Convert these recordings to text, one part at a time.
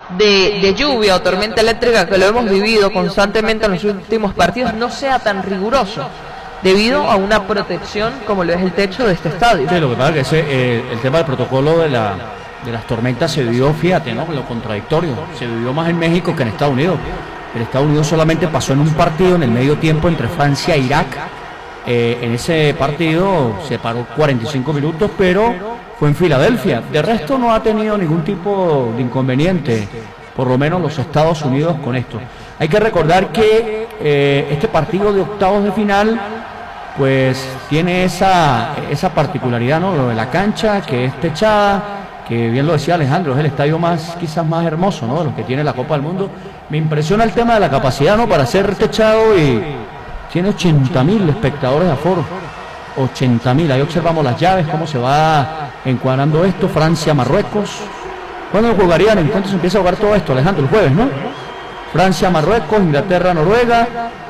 de lluvia o tormenta eléctrica que lo hemos vivido constantemente en los últimos partidos no sea tan riguroso, debido a una protección como lo es el techo de este estadio. Sí, lo que pasa es que el tema del protocolo de las tormentas se vivió, fíjate, ¿no? Lo contradictorio, se vivió más en México que en Estados Unidos. El Estados Unidos solamente pasó en un partido en el medio tiempo entre Francia e Irak. En ese partido se paró 45 minutos, pero fue en Filadelfia. De resto no ha tenido ningún tipo de inconveniente, por lo menos los Estados Unidos con esto. Hay que recordar que este partido de octavos de final pues tiene esa particularidad, ¿no? Lo de la cancha, que es techada, que bien lo decía Alejandro, es el estadio quizás más hermoso, ¿no? De los que tiene la Copa del Mundo. Me impresiona el tema de la capacidad, ¿no? Para ser techado, y tiene 80.000 espectadores de aforo. 80.000, ahí observamos las llaves, cómo se va encuadrando esto. Francia, Marruecos. ¿Cuándo jugarían? Entonces empieza a jugar todo esto, Alejandro, el jueves, ¿no? Francia, Marruecos, Inglaterra, Noruega.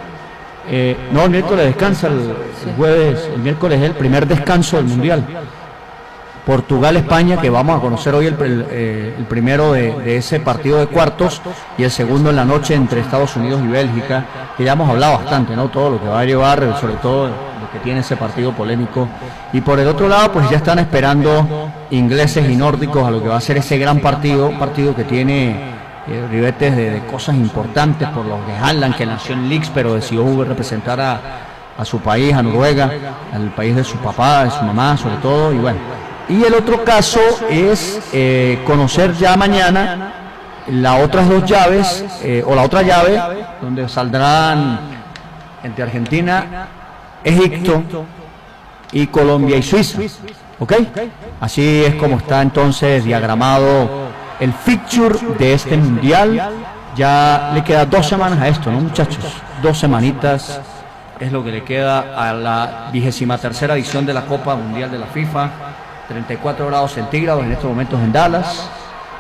No, el miércoles descansa, el jueves, el miércoles es el primer descanso del Mundial. Portugal, España, que vamos a conocer hoy el primero de ese partido de cuartos, y el segundo en la noche entre Estados Unidos y Bélgica, que ya hemos hablado bastante, ¿no? Todo lo que va a llevar, sobre todo lo que tiene ese partido polémico. Y por el otro lado, pues ya están esperando ingleses y nórdicos a lo que va a ser ese gran partido, un partido que tiene ribetes de cosas importantes, por los de Haaland, que nació en Leeds, pero decidió representar a su país, a Noruega, al país de su papá, de su mamá, sobre todo, y bueno. Y el otro caso es conocer ya mañana las otras dos llaves, o la otra llave, donde saldrán entre Argentina, Egipto y Colombia y Suiza. ¿Ok? Así es como está entonces diagramado el fixture de este mundial. Ya le queda 2 semanas a esto, ¿no, muchachos? 2 semanitas es lo que le queda a la 23ª edición de la Copa Mundial de la FIFA. 34 grados centígrados en estos momentos en Dallas,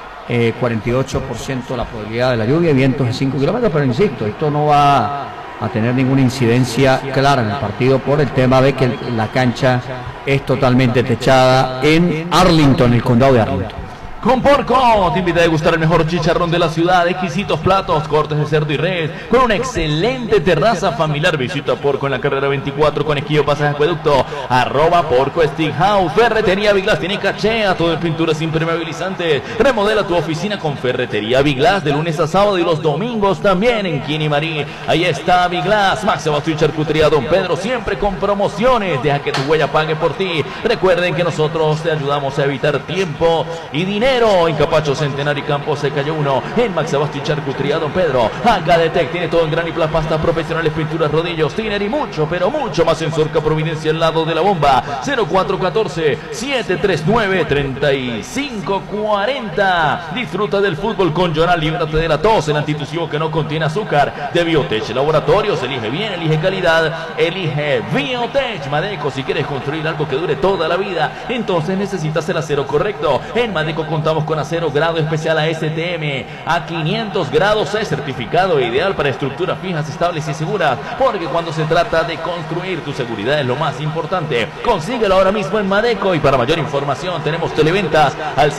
48% la probabilidad de la lluvia, vientos de 5 kilómetros, pero insisto, esto no va a tener ninguna incidencia clara en el partido por el tema de que la cancha es totalmente techada en Arlington, el condado de Arlington. Con Porco te invita a degustar el mejor chicharrón de la ciudad, exquisitos platos, cortes de cerdo y res, con una excelente terraza familiar. Visita Porco en la carrera 24 con esquillo pasaje acueducto, @Porco Steakhouse. Ferretería Viglas tiene caché a todo en pinturas impermeabilizantes. Remodela tu oficina con Ferretería Viglas de lunes a sábado y los domingos también en Quini Marí. Ahí está Viglas, Max Sebastián y Charcutería Don Pedro, siempre con promociones. Deja que tu huella pague por ti. Recuerden que nosotros te ayudamos a evitar tiempo y dinero. En Capacho, Centenario y Campo Seca 1, en Max Sebastián Charcutería Don Pedro. Acadetec tiene todo en gran y pastas profesionales, pinturas, rodillos, tiner y mucho, pero mucho más en Surca Providencia, al lado de la bomba. 0414-739-3540. Disfruta del fútbol con Jonal, líbrate de la tos, el antitusivo que no contiene azúcar. De Biotech Laboratorios, elige bien, elige calidad, elige Biotech. Madeco, si quieres construir algo que dure toda la vida, entonces necesitas el acero correcto. En Madeco contamos con acero grado especial ASTM a 500 grados C, certificado ideal para estructuras fijas, estables y seguras, porque cuando se trata de construir, tu seguridad es lo más importante. Consíguelo ahora mismo en Madeco, y para mayor información tenemos televentas al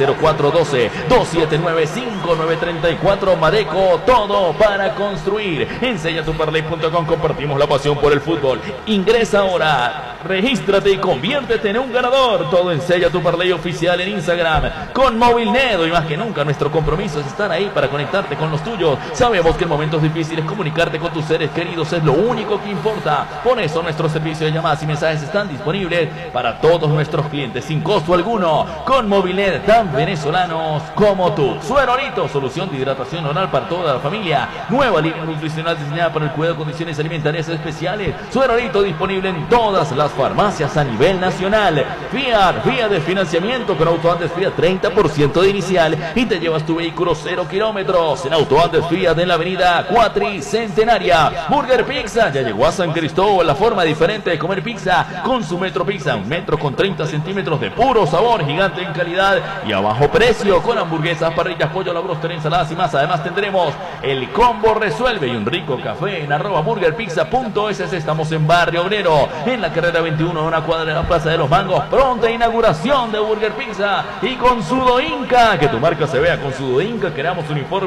0412-279-5934. Madeco, todo para construir. En sellatuparley.com compartimos la pasión por el fútbol. Ingresa ahora, regístrate y conviértete en un ganador. Todo en Sella tu Parlay oficial en Instagram con Movilnet. Y más que nunca nuestro compromiso es estar ahí para conectarte con los tuyos. Sabemos que en momentos difíciles comunicarte con tus seres queridos es lo único que importa. Por eso nuestros servicios de llamadas y mensajes están disponibles para todos nuestros clientes sin costo alguno. Con Movilnet, tan venezolanos como tú. Suerolito, solución de hidratación oral para toda la familia. Nueva línea nutricional diseñada para el cuidado de condiciones alimentarias especiales. Suerolito disponible en todas las farmacias a nivel nacional. Fiat, vía de financiamiento con Auto Andes Fiat, 30% de inicial y te llevas tu vehículo 0 kilómetros. En Auto Andes Fiat en la avenida Cuatricentenaria. Burger Pizza ya llegó a San Cristóbal, la forma diferente de comer pizza con su Metro Pizza, un metro con 30 centímetros de puro sabor, gigante en calidad y a bajo precio, con hamburguesas, parrillas, pollo, la bróster, ensaladas y más. Además tendremos el combo resuelve y un rico café en @burgerpizza.es. Estamos en Barrio Obrero, en la carrera 21, a una cuadra de la Plaza de los Mangos. Pronta inauguración de Burger Pizza y con Sudo Inca, que tu marca se vea con Sudo Inca. Queramos uniforme